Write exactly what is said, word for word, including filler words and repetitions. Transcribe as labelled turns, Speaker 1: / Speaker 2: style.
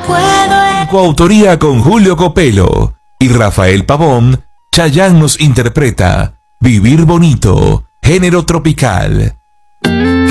Speaker 1: puedo.
Speaker 2: Coautoría con Julio Copelo y Rafael Pavón, Chayanne nos interpreta Vivir Bonito, género tropical.